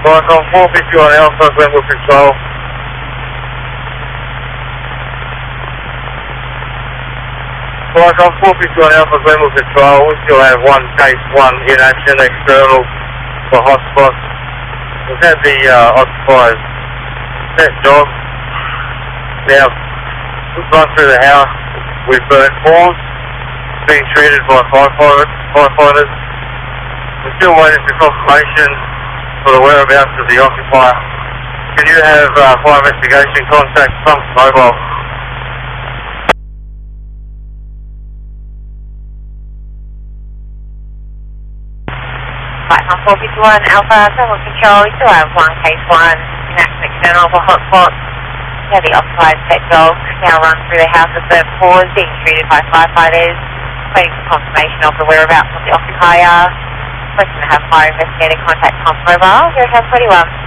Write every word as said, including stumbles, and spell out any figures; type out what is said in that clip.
Right on four fifty-one Alpha, Glenwood Control. Right on four fifty-one Alpha, Glenwood Control. We still have one case one in action external for hotspots. We've had the uh, occupiers set dog. Now, we've run through the house with burnt forms, being treated by firefighters. firefighters. We're still waiting for confirmation for the whereabouts of the occupier. Can you have uh, fire investigation contact from mobile? Right on four fifty-one Alpha, Glenwood Control. We still have one case one in action external for hotspots. Yeah, the occupied pet dog now runs through the house with burnt paws, being treated by firefighters. Waiting for confirmation of the whereabouts of the occupier. Requesting to have fire investigator contact Tom Mobile, zero one one.